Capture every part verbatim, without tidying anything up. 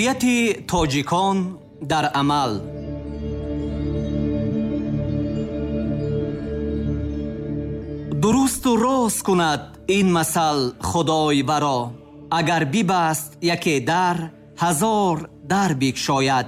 ҳуввияти тоҷикон дар амал. дурусту рост кунад ин масал худой варо, агар бибаст яке дар, ҳазор дар бикшояд.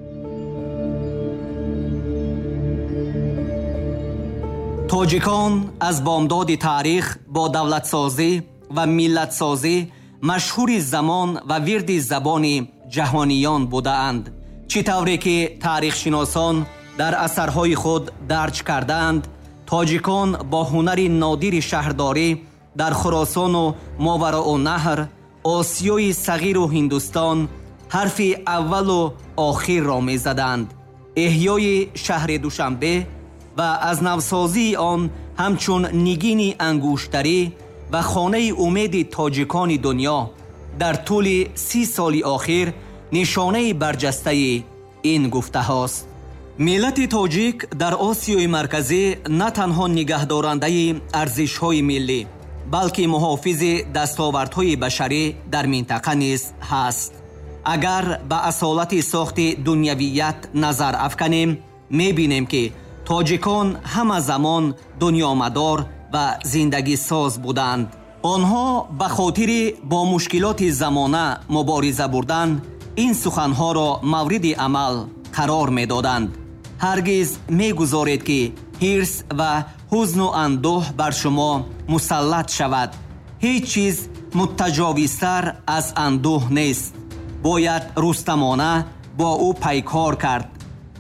тоҷикон аз бомдоди таърих бо давлатсозӣ ва миллатсозӣ машҳури замон ва вирди забони ҷаҳониён будаанд. чӣ тавре ки таърихшиносон дар асарҳои худ дарҷ кардаанд, тоҷикон бо ҳунари нодири шаҳрдорӣ дар хуросону мовароунаҳр, осиёи сағиру ҳиндустон ҳарфи аввалу охирро мезаданд. эҳёи шаҳри душанбе ва аз навсозии он ҳамчун нигини ангуштарӣ ва хонаи умеди тоҷикони дунё дар тӯли си соли охир нишонаи барҷастаи ин гуфтаҳост. миллати тоҷик дар осиёи марказӣ на танҳо нигаҳдорандаи арзишҳои миллӣ, балки муҳофизи дастовардҳои башарӣ дар минтақа низ ҳаст. агар ба асолати сохти дунявият назар афканем, мебинем ки тоҷикон ҳама замон дунёмадор ва зиндагисоз буданд. онҳо ба хотири бо мушкилоти замона мубориза бурдан ин суханҳоро мавриди амал қарор медоданд. ҳаргиз мегузоред ки ҳирс ва ҳузну андӯҳ бар шумо мусаллат шавад. ҳеҷ чиз муттаҷовизтар аз андӯҳ нест. бояд рустамона бо ӯ пайкор кард.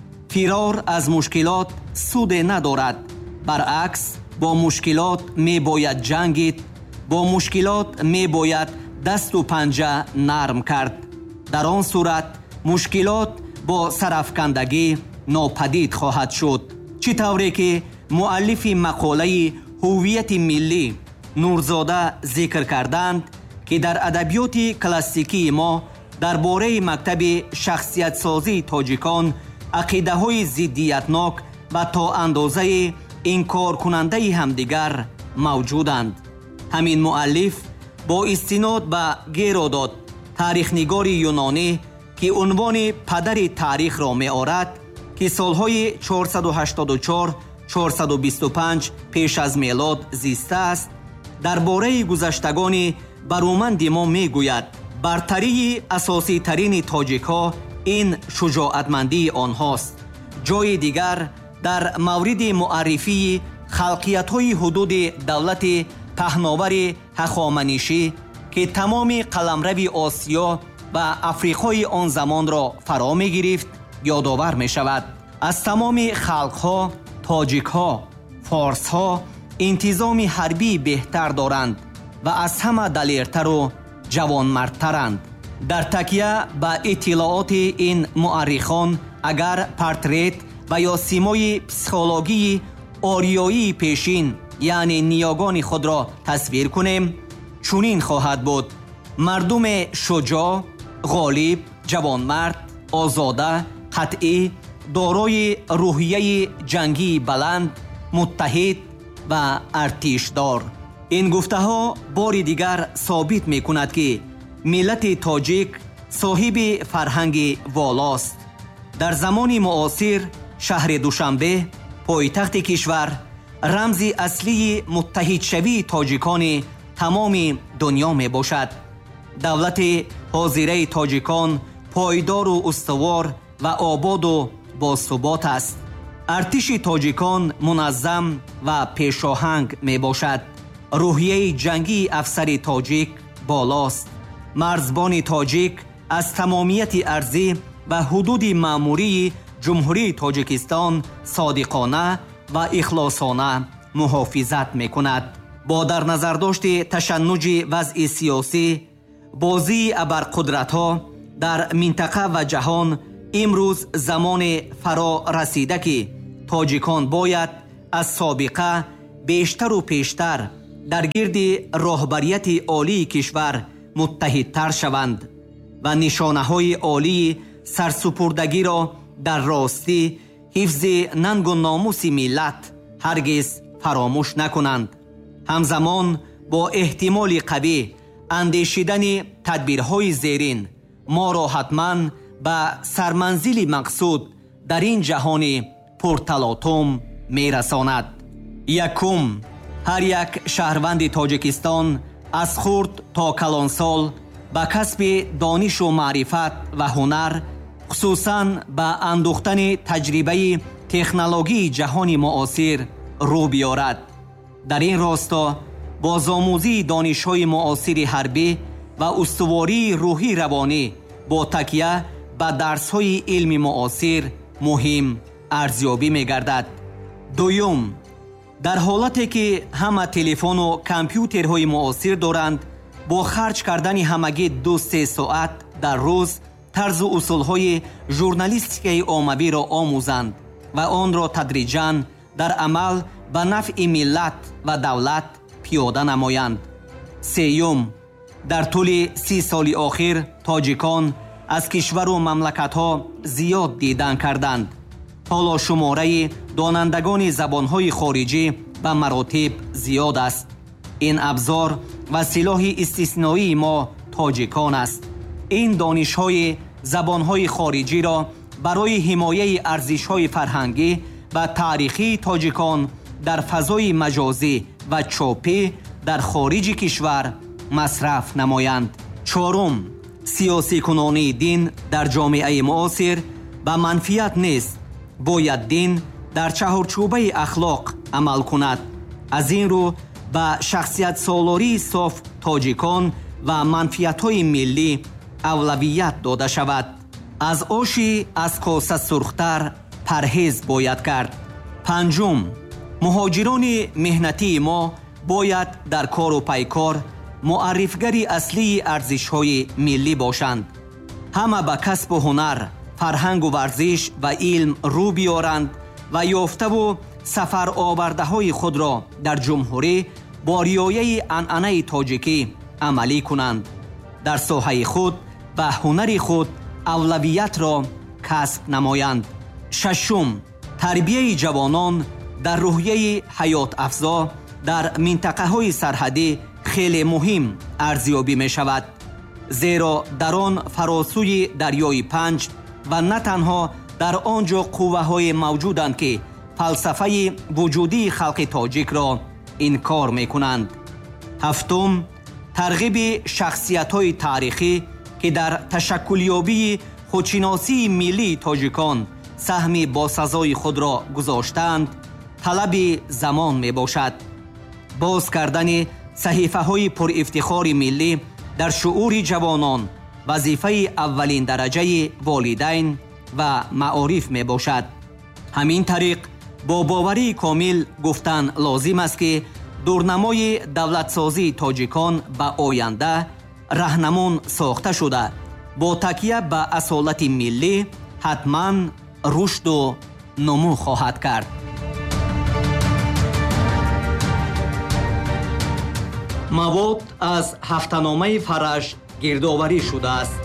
фирор аз мушкилот суде надорад. баръакс, бо мушкилот мебояд ҷангид, бо мушкилот мебояд дасту панҷа нарм кард. дар он сурат мушкилот бо сарафкандагӣ нопадид хоҳад шуд. чӣ тавре ки муаллифи мақолаи ҳуввияти миллӣ Нурзода зикр карданд, ки дар адабиёти классикии мо дар бораи мактаби шахсиятсозии тоҷикон ақидаҳои зиддиятнок ва то андозаи инкоркунандаи ҳамдигар мавҷуданд. ҳамин муаллиф бо истинод ба Геродот, таърихнигори юнонӣ, ки унвони падари таърихро меорад, ки солҳои чорсаду ҳаштоду чор - чорсаду бисту панҷ пеш аз мелод зистааст, дар бораи гузаштагони баруманди мо мегӯяд: бартарии асоситарини тоҷикҳо ин шуҷоатмандии онҳост. ҷои дигар дар мавриди муаррифии халқиятҳои ҳудуди давлати паҳновари ҳахоманишӣ, ки тамоми қаламрави осиё ва африқои он замонро фаро мегирифт, ёдовар мешавад. аз тамоми халқҳо тоҷикҳо, форсҳо интизоми ҳарбии беҳтар доранд ва аз ҳама далертару ҷавонмардтаранд. дар такя ба иттилооти ин муаррихон, агар портрет ва ё симои психологии ориёии пешин, яъне ниёгони худро тасвир кунем, чунин хоҳад буд: мардуме шуҷоъ, ғолиб, ҷавонмард, озода, қатъӣ, дорои рӯҳияи ҷангии баланд, муттаҳид ва артишдор. ин гуфтаҳо бори дигар собит мекунад ки миллати тоҷик соҳиби фарҳанги волост. дар замони муосир шаҳри душанбе, пойтахти кишвар, рамзи аслии муттаҳидшавии тоҷикони тамоми дунё мебошад. давлати ҳозираи тоҷикон пойдору устувор ва ободу босубот аст. артиши тоҷикон муназзам ва пешоҳанг мебошад. рӯҳияи ҷангии афсари тоҷик болост. марзбони тоҷик аз тамомияти арзӣ ва ҳудуди маъмурии ҷумҳурии тоҷикистон содиқона ва ихлосона муҳофизат мекунад. бо дар назардошти ташаннуҷи вазъи сиёсӣ, бозии абарқудратҳо дар минтақа ва ҷаҳон, имрӯз замоне фаро расида ки тоҷикон бояд аз собиқа бештару пештар дар гирди роҳбарияти олии кишвар муттаҳидтар шаванд ва нишонаҳои олии сарсупурдагиро дар ростӣ ҳифзи нангу номуси миллат ҳаргиз фаромӯш накунанд. ҳамзамон бо эҳтимоли қавӣ андешидани тадбирҳои зерин ما را حتما به سرمنزل مقصود در این جهان پرتلاطم میرساند. یکم، هر یک شهروند تاجیکستان از خرد تا کلانسال به کسب دانش و معرفت و هنر، خصوصاً به اندوختن تجربه تکنولوژی جهان معاصر رو بیارد. در این راستا بازآموزی دانش‌های معاصر حربی و استواری روحی روانی با تکیه به درس‌های علم معاصر مهم ارزیابی می‌گردد. دوم، در حالتی که همه تلفن و کامپیوترهای معاصر دارند، با خرج کردن همگی دو سه ساعت در روز طرز و اصولهای ژورنالیستیک عاموی را آموزند و آن را تدریجاً در عمل به نفع ملت و دولت پیاده نمایند. سیوم، در طول سی سال آخر تاجیکان از کشور و مملکت‌ها زیاد دیدن کردند. حالا شماره دانندگان زبان‌های خارجی به مراتب زیاد است. این ابزار و سلاح استثنایی ما تاجیکان است. این دانش‌های زبان‌های خارجی را برای حمایه ارزش‌های فرهنگی و تاریخی تاجیکان در فضای مجازی و چاپی در خارج کشور مصرف نمایند. چهارم، سیاسی کنانی دین در جامعه معاصر به منفیت نیست. باید دین در چهارچوبه اخلاق عمل کند. از این رو به شخصیت سالاری صاف تاجیکان و منفیت‌های ملی اولویت داده شود. از آشی از کاسه سرختر پرهیز باید کرد. پنجم، مهاجران مهنتی ما باید در کار و پیکار معرفگری اصلی ارزش‌های ملی باشند. همه به کسب و هنر، فرهنگ و ورزش و علم رو بیارند و یافته و سفر آورده های خود را در جمهوری با رعایت عنعنه تاجیکی عملی کنند. در ساحه خود و هنر خود اولویت را کسب نمایند. ششم، تربیت جوانان در روحیه حیات افزا در منطقه های سرحدی خیلی مهم ارزیابی می شود. زیرا در آن فراسوی دریای پنج و نه تنها در آنجا قوه های موجودند که فلسفه وجودی خلق تاجیک را انکار می کنند. هفتم، ترغیب شخصیت های تاریخی که در تشکلیابی خودشناسی ملی تاجیکان سهمی با سزای خود را گذاشتند طلب زمان می باشد. باز کردن صحیفه های پر افتخار ملی در شعور جوانان وظیفه اولین درجه والدین و معارف می باشد. همین طریق با باوری کامل گفتن لازم است که دورنمای دولتسازی تاجیکان به آینده راهنمون ساخته شده با تکیه به اصالت ملی حتما رشد و نمو خواهد کرد. مواد از هفته‌نامه فرج گردآوری شده است.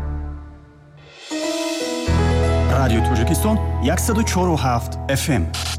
رادیو توجیکستان صد و چهار و هفت اف ام